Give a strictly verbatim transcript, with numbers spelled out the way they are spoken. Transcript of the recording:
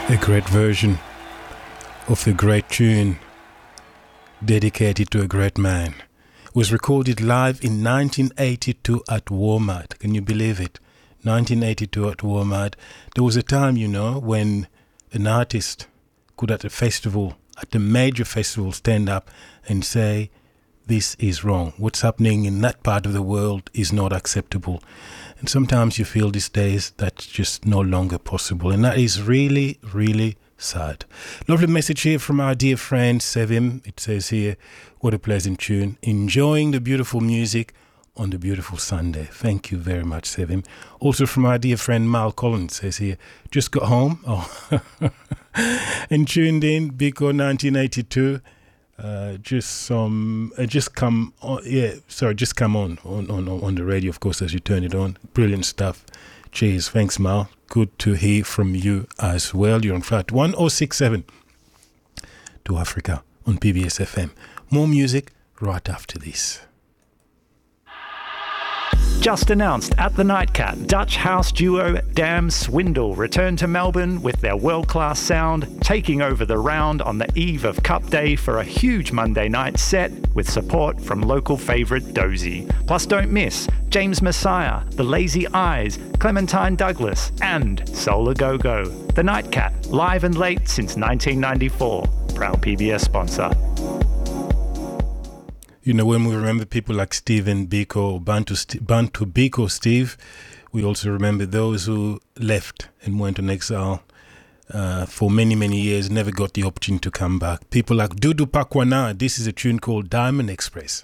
A great version of the great tune dedicated to a great man. It was recorded live in nineteen eighty-two at Walmart. Can you believe it? nineteen eighty-two at Walmart. There was a time, you know, when an artist could at a festival, at a major festival, stand up and say, this is wrong. What's happening in that part of the world is not acceptable. And sometimes you feel these days that's just no longer possible. And that is really, really sad. Lovely message here from our dear friend Sevim. It says here, what a pleasant tune. Enjoying the beautiful music on the beautiful Sunday. Thank you very much, Sevim. Also from our dear friend Mal Collins, says here, just got home oh. and tuned in, Biko nineteen eighty-two. Uh, just some, uh, just come on, yeah, sorry, just come on, on, on, on the radio, of course, as you turn it on. Brilliant stuff. Cheers. Thanks, Mal. Good to hear from you as well. You're on flight one oh six point seven to Africa on P B S F M. More music right after this. Just announced at the Nightcat, Dutch house duo Damn Swindle return to Melbourne with their world-class sound, taking over the round on the eve of Cup Day for a huge Monday night set with support from local favourite Dozy. Plus don't miss James Messiah, The Lazy Eyes, Clementine Douglas and Solar Go-Go. The Nightcat, live and late since nineteen ninety-four. Proud P B S sponsor. You know, when we remember people like Stephen Biko, Bantu, St- Bantu Biko Steve, we also remember those who left and went on exile uh, for many, many years, never got the opportunity to come back. People like Dudu Pakwana, this is a tune called Diamond Express.